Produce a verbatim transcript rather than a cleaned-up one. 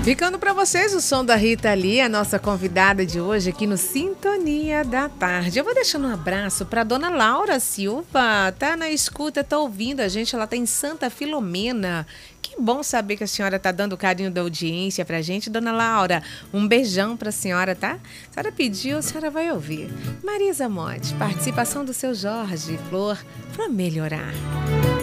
Ficando para vocês o som da Rita Lee, a nossa convidada de hoje aqui no Sintonia da Tarde. Eu vou deixando um abraço para dona Laura Silva, tá na escuta, tá ouvindo a gente, ela tá em Santa Filomena. Que bom saber que a senhora tá dando carinho da audiência pra gente, dona Laura. Um beijão pra senhora, tá? A senhora pediu, a senhora vai ouvir. Marisa Monte, participação do seu Jorge Flor, pra melhorar.